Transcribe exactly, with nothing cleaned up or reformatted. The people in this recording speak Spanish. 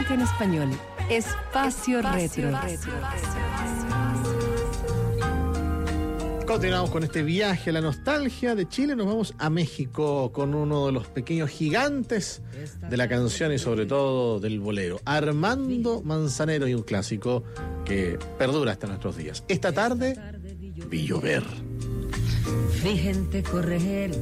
música en español. Espacio, Espacio Retro. Retro. Continuamos con este viaje a la nostalgia de Chile. Nos vamos a México con uno de los pequeños gigantes de la canción y sobre todo del bolero, Armando Manzanero, y un clásico que perdura hasta nuestros días. Esta tarde vi llover. Vi gente correr